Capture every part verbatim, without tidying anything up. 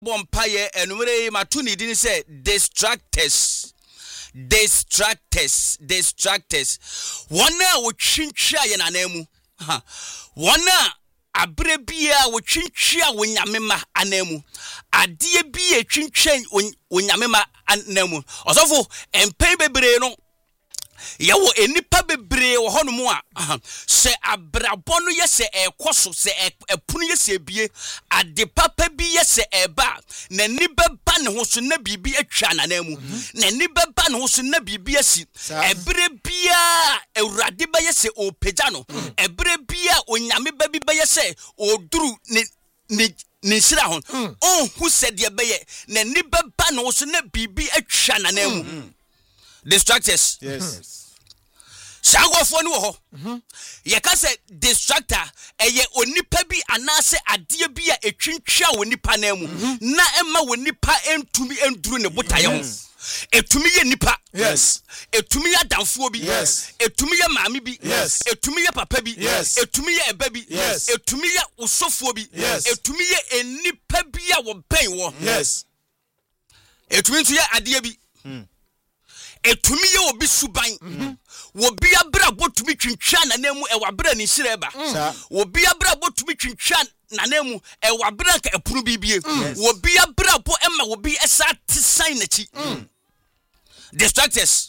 Bompaye enumere matuni dini say distractors. Distractors, distractors. Wana wo twintwa ye nanemu. Ha. Wana abre bia wo twintwa wo nyamema anemu. Ade bia twintwa wo nyamema anemu. Osofo empen bebre no yawo enipa bebre wo hono mu a se abrabɔ no ye se ekoso se epunu ye se bie ade papa bi ye se eba na ni beba ne ho so na bibi atwa nanamu na ni beba ne ho so na bibi asi ebre bia ewurade ba ye se opagya no ebre bia onyame ba bi ba ye se oduru ni ni ninsira hon on hu se de be ye na ni beba ne ho so na bibi atwa nanamu. Distractors. Yes. Shagofo no ho. Yeka se distractor eye onipa bi anase ade bi a etwintwa wonipa na mu na ema wonipa entumi enduru ne botaye ho. Etumi ye nipa. Yes. Etumi ya danfo bi. Yes. Etumi ya maami bi. Yes. Etumi ya papa bi. Yes. Etumi ya eba bi. Yes. Etumi ya usofo bi. Yes. Etumi ye enipa bi a wo ben wo. Yes. Etumi ntu ya ade bi. Etumi ye obi suban wo bia bra botumi twintwa nanemu e wabra ni sireba wo bia bra botumi twintwa nanemu e wabra ka epunu bibie wo bia bra bo ema wo bi esa tisan nachi. Distractors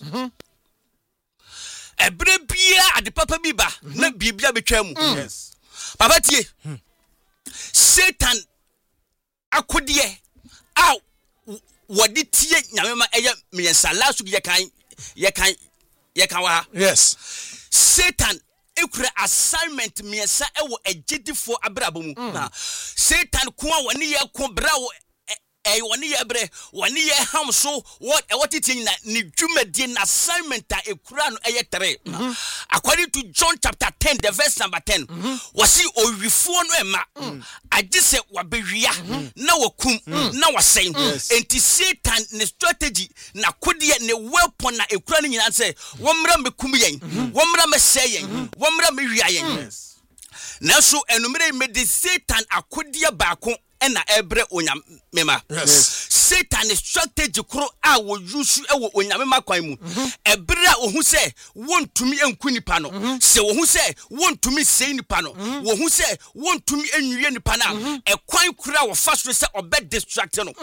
ebre bia ade papa bi ba na bibia betwa mu. Yes. Papa tie Satan akode a wadi tie nyamema eye miensa lasu ye kan ye kan ye kan wa. Yes. Satan ekura assignment miensa ewo ejidifo abrabo mu. Na Satan ko woni ye ko brawo eh woni ye bre woni ye hamso what what it na ni dwumadi na assignment a ekura no eye three. According to John chapter ten the verse number ten, wasi owifo no ema agise wabewia na wakum na wasen. Enti Satan ne strategy na kodie ne weapon na ekura no nyina se womra mekum yen womra mesɛ yen womra mewia yen. Na so enumere me de Satan akodie baako ena ebre onyamema. Yes. Satan strategy kro a wo use e wo onyamema kwan mu ebre a ohun se wontumi enku nipa no se ohun se wontumi sei nipa no wo hu se wontumi enwie nipa na e kwan kura wo faso se obe distract no.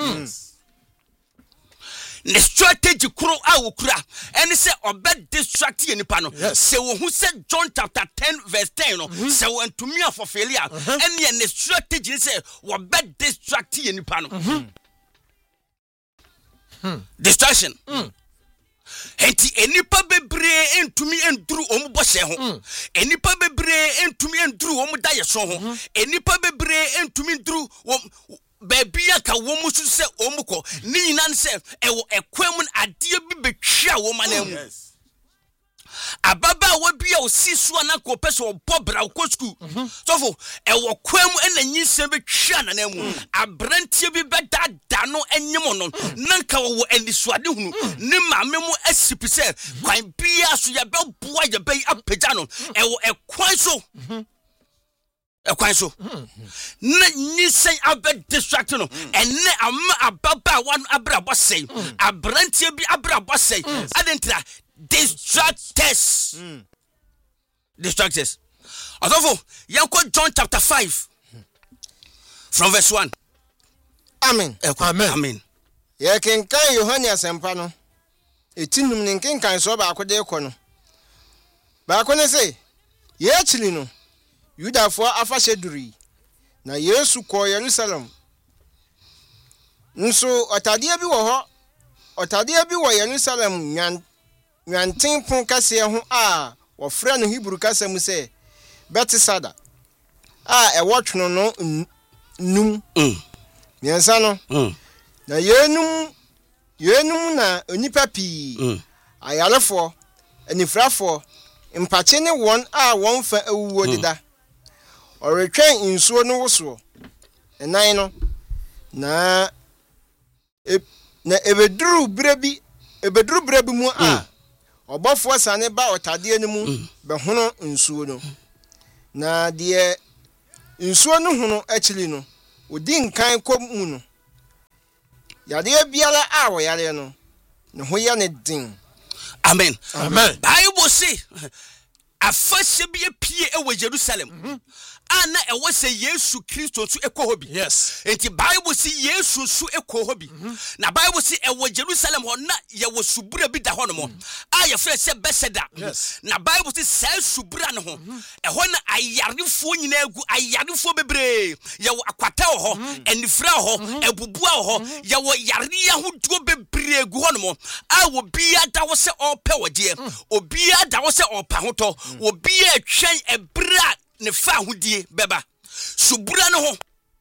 Ne strategy kro a wo kura ene se obe distract ye nipa no se wo hu se John chapter ten verse ten no se wo ntumi afofele a ene ne strategy se wo be distract ye nipa no. Distraction. Enti enipa bebre entumi enduru omubo hye ho. Enipa bebre entumi enduru omuda ye so ho. Enipa bebre entumi enduru baby aka womu su se omuko ni nyina nse ewo ekwam ade bi betwa wo manam. Ababa wa bia osisu ana ko pese obobra ko school sofo ewo kwam ena nyise betwa nanam abrantie bi beda da no enyem no nanka wo enisuade hunu ni maame mu asipise kwan bia so ya beboa ya bai apagya no ewo ekwan so ekwan so na nyise abe distract no enne ama ababa wa abrabo sei abrantie bi abrabo sei adentra distractors. Mm. Distractors. Although, Yanko John chapter five, from verse one. Amen. Amen. Amen. Ye ken kan Yohane asempa no. Etinum ne ken kan so ba akode ko no. Ba akone se, ye chili no. Yudafo afa sheduri. Na Yesu ko Jerusalem. Nso otade bi wo ho. Otade bi wo Jerusalem nyan Nyantin pon kase ho a wo fra no Hebrew kase mu se Betisada a e wotwono no num miensa no na yenum yenum na onipa pi ayarefo anifrafo mpache ne won a won fa awuwo dida oretwen insuo no woso enan no na e na ebeduru brebi ebeduru brebi mu a obofo sane ba otade animu be hono nsuo no na de nsuo no hono akili no odi nkan kom mu no Yadeɛ biara a wɔyare no ne ho yɛ ne den. Amen. Amen. Bible say afase bi pie e wɔ Jerusalem. Ana e wo say Yesu Kristo so ekɔ hɔ bi. Yes. Enti Bible say Yesu so ekɔ hɔ bi. Na Bible say e wɔ Jerusalem hɔ na ye wɔ subura bi da hɔ no mo. A ye frɛ sɛ Bethesda. Yes. Na Bible say sɛ subura no ho. E hɔ na ayarefo nyina egu ayarefo bebre. Ye wɔ akwata hɔ, enifra hɔ, ebubua hɔ. Ye wɔ yare ahodoɔ bebre egu hɔ no mo. A wo bia da wo sɛ ɔpɛ wɔdeɛ. Obia da wo sɛ ɔpa hotɔ. Obia twɛn ebra ne fa hodie beba subura no ho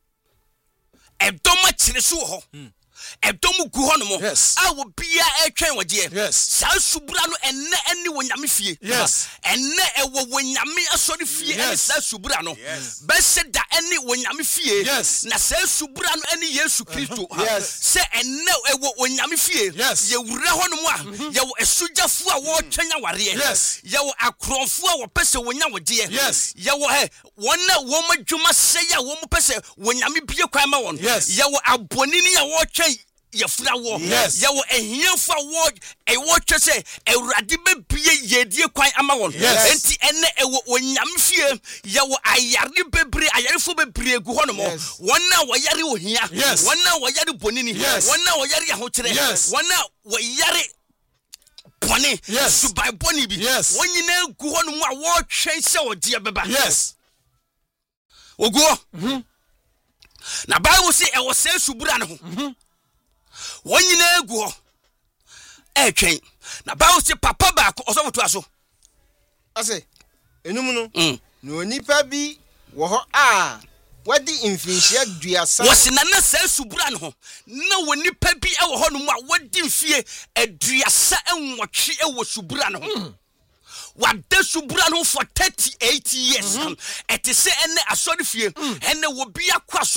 edom akyire so ho edom gu ho no mo a wo bia etwen wode yes sa subura no enne ene wo nyame fie yes enne ewo wo nyame asori fie ene sa subura no bese da ene wo nyame fie na sa subura no ene Yesu Kristo se enne ewo wo nyame fie ye wura ho no mo a ye wo esujafo a wo twenya ware ye wo akronfo a wo pese wo nya wode ye wo he wona wo madwuma se ya wo mo pese wo nyame bie kwan ma won ye wo abonini a wo twen yefra wo ye wo ehiafo a wo e wo twe se ewurade bebie yedie kwan ama won enti ene ewo onyame fie ye wo ayare bebre ayarefo bebre gu ho no mo wona wo yare ohia wona wo yare bonini wona wo yare ahokyere wona wo yare boni subai boni bi wonyina gu ho no mo a wo twen se odie beba yes oguo na Bible say e wo se subura no ho wonyina egu ho e twen na Bible say papa ba ko oso foto aso ase enum no no nipa bi wo ho a wadi mfinhia duasa wose na na sa subura no ho na wo nipa bi e wo ho no mu a wadi mfie aduasa enwotwe e wo subura no ho wada subura no for thirty-eight years et se ene asori fie ene wo bia kwa